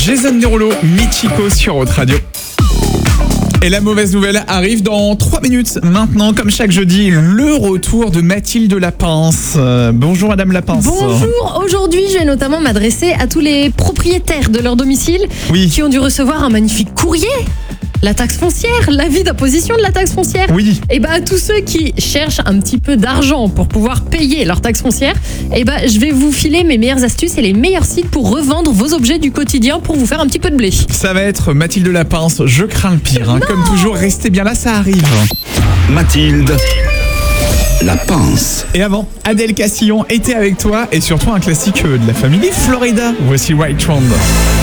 Jason Derulo, Michiko sur Haute Radio. Et la mauvaise nouvelle arrive dans 3 minutes maintenant, comme chaque jeudi, le retour de Mathilde Lapince. Bonjour Madame Lapince. Bonjour, aujourd'hui je vais notamment m'adresser à tous les propriétaires de leur domicile qui ont dû recevoir un magnifique courrier. La taxe foncière, l'avis d'imposition de la taxe foncière. Oui. Et à tous ceux qui cherchent un petit peu d'argent pour pouvoir payer leur taxe foncière, je vais vous filer mes meilleures astuces et les meilleurs sites pour revendre vos objets du quotidien pour vous faire un petit peu de blé. Ça va être Mathilde Lapince, je crains le pire. Comme toujours, restez bien là, ça arrive. Mathilde Lapince. Et avant, Adèle Castillon était avec toi et surtout un classique de la famille Florida. Voici Right Round.